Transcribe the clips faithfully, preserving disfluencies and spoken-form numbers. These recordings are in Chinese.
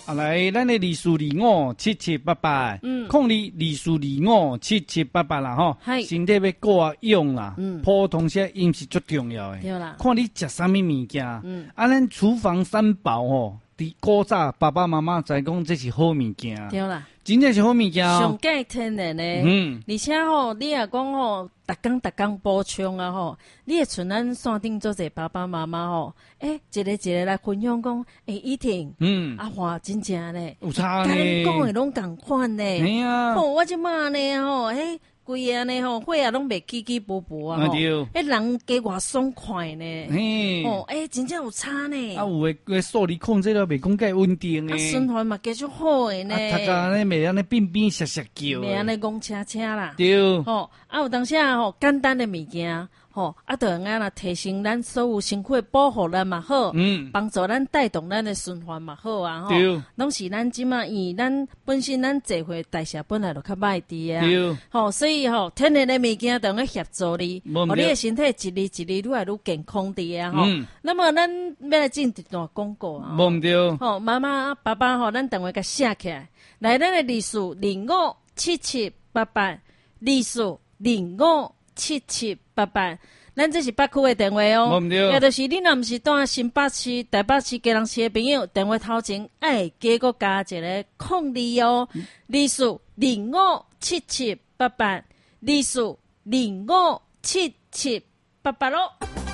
啊来，咱的二四二五七七八八，嗯，控你二四二五七七八八啦吼，身体要顾啊用啦，嗯，普通些饮食最重要的，对啦，看你食啥物物件，嗯，啊，咱厨房三宝吼，伫古早爸爸妈妈知讲这是好物件，对啦，真正是好物件哦， 上佳天然的，嗯，而且吼，你也讲吼，逐工逐工补充啊吼，你会像咱线顶做者爸爸妈妈吼，诶、欸，一个一个来分享讲，诶、欸，一定，嗯，啊话真正咧， 有差呢， 甲恁讲的拢共款呢， 哎呀， 吼，我即马呢吼，诶、欸。规个呢吼，血啊拢袂起起伏伏啊吼，迄人加偌爽快呢，哦，诶，真正有差呢。 啊，有诶，个数理控制了袂讲介稳定诶， 啊，循环嘛继续好诶呢。 啊，大家呢袂安尼变变涩涩叫， 袂安尼讲车车啦。 对。 吼，啊有当时啊吼，简单诶物件。吼、哦，啊，就用安那提升咱所有身躯保护咱嘛好，嗯，帮助咱带动咱的循环嘛好啊，吼，对，拢是咱即马以咱本身咱社会代谢本来就较歹啲啊，对，吼、哦，所以吼、哦，天然的物件都用协助你，哦，你的身体一日一日愈来愈健康啲啊，吼、嗯，那么咱要来进一段广告啊， 冇对， 吼、哦，妈妈爸爸吼、哦，咱等下甲写起来，来咱的历史零五七七八八，历史零五。七七八八，咱这是北区的电话哦。也就是你若毋是住新北市、台北市、基隆市的朋友，电话头前哎，加个加一个空字哦。字数零五七七八八，字数零五七七八八咯。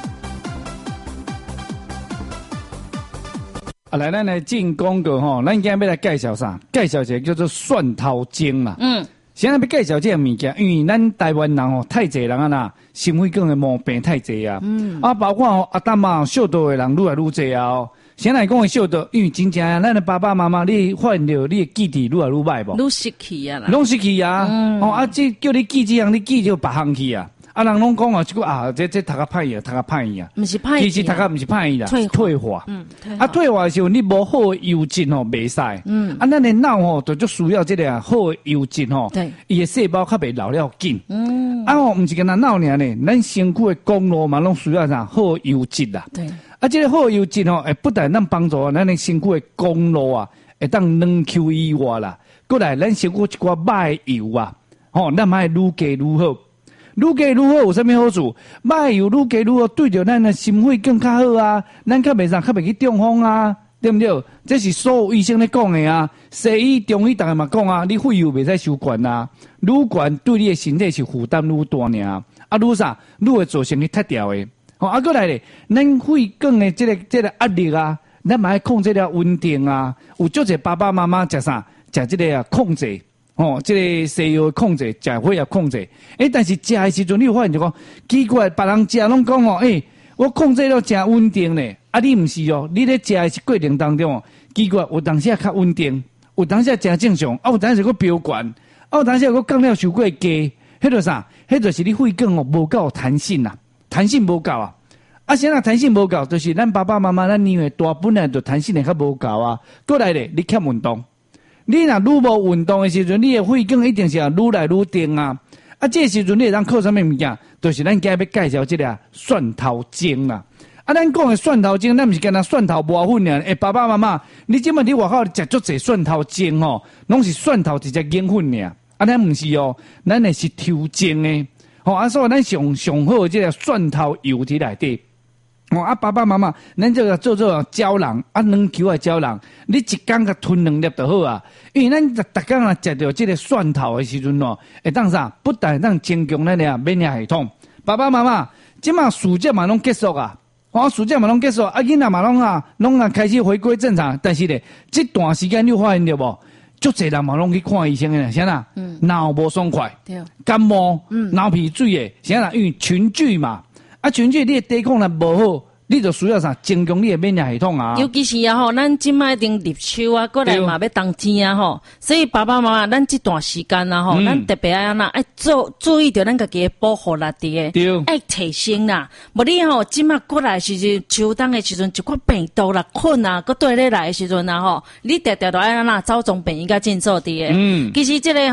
啊，来，咱来进广告吼，咱今天要来介绍啥？介绍一个叫做蒜头精啦。嗯。现在要介绍这个物件，因为咱台湾人哦，太侪人啊啦，心血管的毛病太侪啊。嗯。啊，包括哦阿达嘛，小道的人愈来愈侪啊。哦，先来讲的小道，因为真正啊，咱的爸爸妈妈，你发现到你的记忆愈来愈歹无？ 愈失去啊啦。 拢失去啊。嗯。哦，啊，这叫你记这样，你记就别项去啊。啊，人拢讲啊，即个啊，这这读较歹啊，读较歹啊。 毋是歹意。 其实读较毋是歹意啦， 退退化。 嗯。 啊，退化的时候，你无好的油脂吼，袂使。嗯。啊，咱的脑吼，就足需要这个好的油脂吼。对。伊的细胞较袂老了紧。嗯。啊，吼，毋是干那脑尔呢，咱身躯的功能嘛，拢需要啥好的油脂啦。对。啊，这个好的油脂吼，会不但咱帮助咱的身躯的功能啊，会当软 Q 以外啦，过来咱身躯一寡歹油啊，吼，咱嘛愈加愈好。愈加愈好有啥物好处？歹油愈加愈好，对着咱的心血更较好啊，咱较袂啥，较袂去中风啊，对不对？这是所有医生咧讲的啊，西医、中医，大家嘛讲啊，你肺油袂使收悬啊，愈悬对你的身体是负担愈大尔，啊，愈啥，愈会造成你脱掉的。好、哦，啊，过来咧，咱肺管的这个这个压力啊，咱嘛要控制了稳定啊。有足侪爸爸妈妈食啥？食这个啊控制。哦，这个西药控制，食火也控制。诶、欸，但是食的时阵，你有发现就讲奇怪，别人食拢讲哦，诶、欸，我控制了真稳定呢。啊，你毋是哦，你咧食的是过程当中哦，奇怪，有当时较稳定，有当时真正常，啊，有当时佫飙悬，啊，有当时佫降了伤过低。迄个啥？迄就是你肺管哦无够弹性啦，弹性无够啊。啊，现在弹性无够，就是咱爸爸妈妈咱年岁大本来就弹性会较无够啊。过来咧，你欠运动。你若愈无运动的时阵，你的肺管一定是啊愈来愈定啊！啊，这时阵你会当靠啥物物件？就是咱今日要介绍这个蒜头精啦。啊，咱讲的蒜头精，咱毋是干那蒜头磨粉尔。诶，爸爸妈妈，你即摆伫外口食足侪蒜头精吼，拢是蒜头直接研粉尔。啊，咱毋是哦，咱的是抽精的。吼、哦，啊，所以咱上上好的这个蒜头油伫内底。哦啊，爸爸妈妈，咱这个做做胶囊啊，两球的胶囊，你一天甲吞两粒就好啊。因为咱逐逐工啊食到这个蒜头的时阵哦，会当啥？不但当增强咱的免疫系统。爸爸妈妈，即马暑假嘛拢结束啊，哦，暑假嘛拢结束，啊，囡仔嘛拢啊，拢啊开始回归正常。但是咧，这段时间你有发现着无？足侪人嘛拢去看医生的，啥啦？嗯，脑无爽快，对，感冒，嗯，脑皮水的，啥啦？因为群聚嘛。啊，群聚你的抵抗力无好，你就需要啥增强你的免疫系统啊。 尤其是啊吼，咱即摆定立秋啊，过来嘛要冬天啊吼，所以爸爸妈妈，咱这段时间啊吼，咱、嗯、特别爱那爱注注意着咱家己的保护力的，对，爱提升啦。无你吼，即摆过来时阵，秋冬的时阵，一寡病毒啦、菌啊，搁对咧来的时阵啊吼，你常常都爱那走总病应该进做的。嗯，其实这个吼。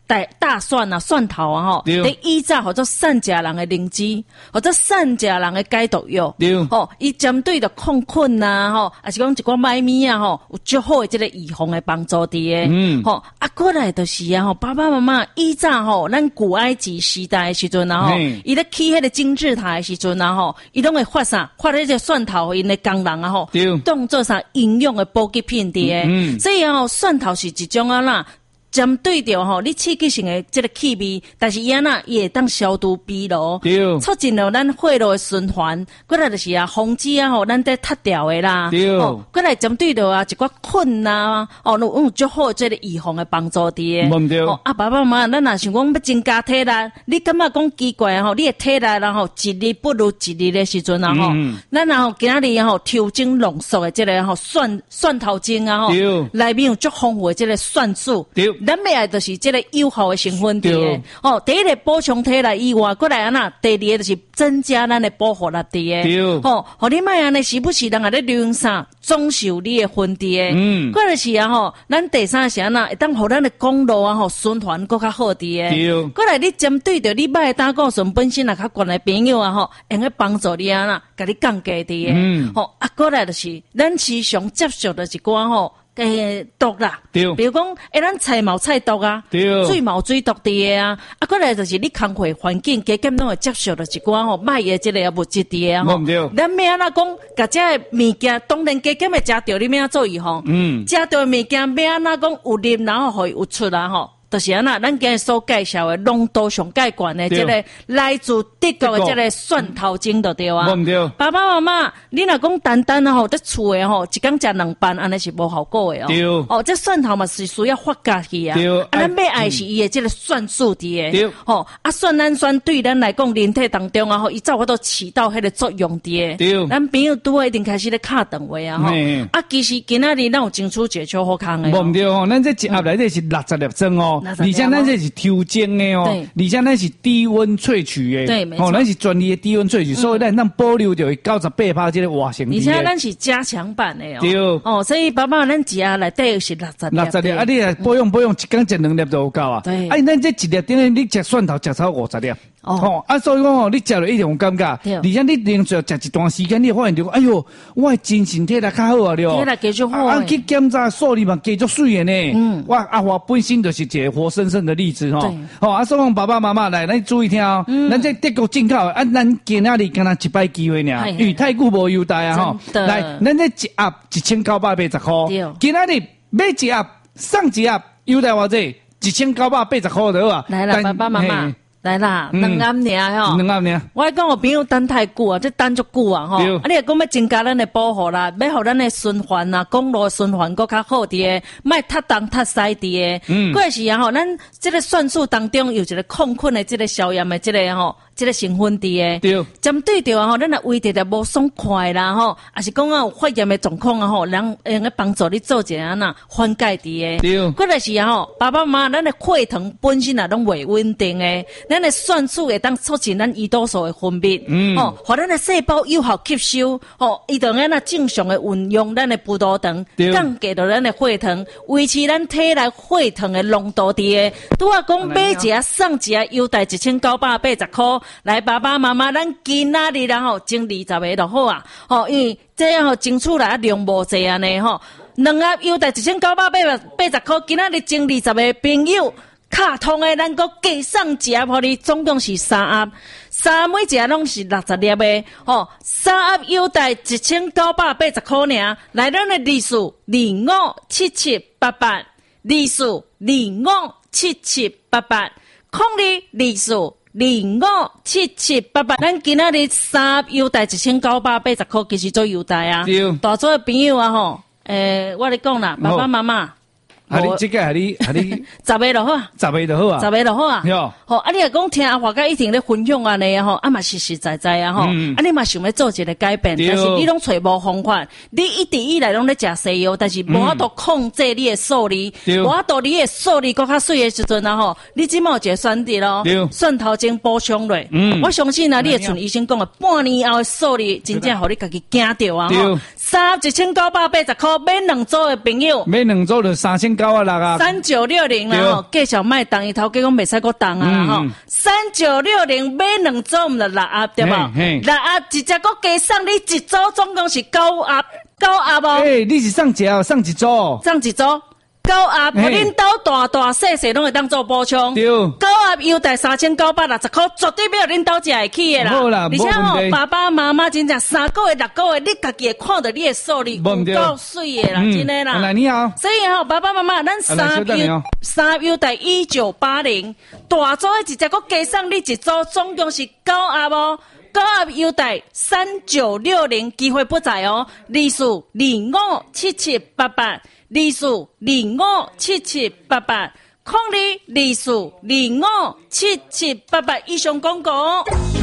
大大蒜啊、蒜头啊吼，你以早或者善食人的灵芝，或者善食人的解毒药，吼，伊针对着抗菌呐，吼，还是讲一寡麦米啊，吼，有足好的这个预防的帮助伫诶，嗯，吼，啊，过来就是啊，吼，爸爸妈妈以早吼，咱古埃及时代的时阵啊，吼，伊咧起迄个金字塔的时阵啊，吼，伊拢会发啥，发迄个蒜头因的工人啊，吼，当做啥营养的补给品伫诶，嗯，所以啊，吼，蒜头是一种啊啦。针对着吼，你刺激性的这个气味，但是伊安那也当消毒疲劳，促进了咱血路的循环。过来就是啊，防止啊吼，咱得脱掉的啦。哦，过来针对着啊一寡菌呐，哦，有足好这个预防的帮助伫的。哦，啊，爸爸妈妈，咱若想讲要增加体力，你感觉讲奇怪吼，你的体力然后一日不如一日的时阵啊吼，咱然后今仔日吼抽精浓缩的这个吼蒜蒜头精啊吼，内面有足丰富的这个蒜素。咱要爱就是这个有效的成分伫诶，哦，第一个补充体力以外，过来啊那第二个就是增加咱的保护力伫诶，哦，互你莫安尼时不时人啊咧流用啥，总是有你的分伫诶，嗯，过来是啊吼，咱第三是安那，会当互咱的公路啊吼循环更较好伫诶，过来你针对着你歹胆固醇本身啊较悬的朋友啊吼，用个帮助你啊那，甲你降低伫诶，嗯，吼啊过来就是咱时常接触的一寡吼。诶，毒啦，对，比如讲，诶，咱菜毛菜毒啊，对，水毛水毒伫诶啊，啊，过来就是你工会环境加减拢会接受到一寡吼歹诶，即个物质伫诶啊，吼，咱要安怎讲，甲这个物件当然加减会食着，你要做预防，嗯，食着物件要安怎讲有入，然后互伊有出啊，吼。就是安那，咱今日所介绍的浓度上介悬的，这个来自德国的这个蒜头精就对啊。爸爸妈妈，你若讲单单啊吼，在厝的吼，一工食两瓣，安尼是无效果的哦。对。哦，这蒜头嘛是需要发酵去啊。对。啊，咱要爱是伊的这个蒜素伫的。对。吼，啊，蒜氨酸对咱来讲，人体当中啊吼，伊照法都起到迄个作用伫的。对。咱朋友拄啊一定开始咧敲电话啊吼。啊，其实今仔日咱有争取解决好康的。无对哦，咱这一盒内底是六十粒装哦。而且咱这是抽精的哦，而且咱是低温萃取的，对，没错，咱是专利的低温萃取，所以咱咱保留着九十八趴这个活性。而且咱是加强版的哦，对，哦，所以爸爸咱食啊内底是六十粒，六十粒，啊，你啊保养保养，一工食两粒就有够啊。对，啊，咱这一粒顶咧，你食蒜头食超五十粒。哦，啊，所以讲哦，你食了一定有感觉，而且你连续食一段时间，你发现着，哎哟，我精神体力较好啊了，体力继续好，啊，去检查数字嘛，继续水的呢。嗯，我阿华本身就是一个活生生的例子吼。哦，啊，所以讲爸爸妈妈来，咱注意听哦，咱这德国进口，啊，咱今仔日敢若一摆机会尔，因为太久无优待啊吼。来，咱这一盒一千九百八十块，今仔日买一盒送一盒，优待偌济，一千九百八十块就好啊。来了，爸爸妈妈。来啦，两暗尔吼，两暗尔。我讲我朋友等太久啊，这等足久啊吼。啊，你也讲要增加咱的保护啦，要互咱的循环啊，公路循环更较好啲诶，莫塌东塌西啲诶。嗯。过是啊吼，咱这个算术当中有一个抗菌的这个消炎的这个吼。这个成分伫诶，对，针对着啊吼，咱若胃直直无爽快啦吼，还是讲啊有发炎的状况啊吼，人用个帮助你做一下呐缓解伫诶。对，过来是啊吼，爸爸妈妈，咱的血糖本身啊拢袂稳定诶，咱的酸素会当促进咱胰岛素的分泌，嗯，吼，互咱的细胞有效吸收，吼，伊就安那正常的运用咱的葡萄糖，降低着咱的血糖，维持咱体内血糖的浓度伫诶。拄啊讲买一下送一下优待一千九百八十块。来，爸爸妈妈，咱今仔日然后前二十个就好啊，吼，因为这样吼争取来量无济安尼吼，两盒优待一千九百八十八十块，今仔日前二十个朋友卡通的，咱搁加送一盒，互你总共是三盒，三每一盒拢是六十粒的，吼，三盒优待一千九百八十块尔，来咱的字数二五七七八八，字数二五七七八八，空的字数。二五七七八八，咱今仔日三优待一千九百八十块，其实做优待啊。大做朋友啊吼，诶，我咧讲啦，爸爸妈妈。啊！你这个啊你啊你十个就好啊，十个就好啊，十个就好啊。哟，好啊！你若讲听阿华哥一定咧分享安尼啊吼，啊嘛实实在在啊吼，啊你嘛想要做一个改变，但是你拢找无方法，你一直以来拢咧食西药，但是无法度控制你的数字，无法度你的数字搁较水的时阵啊吼，你即满有一个选择咯，蒜头精补充类，我相信啊，你会像医生讲的，半年后的数字真正互你家己惊着啊吼。 三一千九百八十块买两组的朋友， 买两组就三千九啊六啊。 三九六零啦吼，继续卖动，伊头家讲袂使个动啊啦吼。三九六零买两组毋就六盒对无？六盒一只个加送你一组，总共是九盒，九盒哦。 诶，你是送一盒，送一组？ 送一组。九盒，互恁兜大大细细拢会当做补充。对，九盒优待三千九百六十块，绝对没有恁兜食会起的啦。好啦，而且吼，爸爸妈妈真正三个月、六个月，你家己会看到你的数字有够水的啦，真的啦。 来你好。 所以吼，爸爸妈妈，咱三优三优待一九八零，大组的一只个加上你一组，总共是九盒哦。九盒优待三九六零，机会不再哦。二四二五七七八八。二四二五七七八八，空二二四二五七七八八以上广告。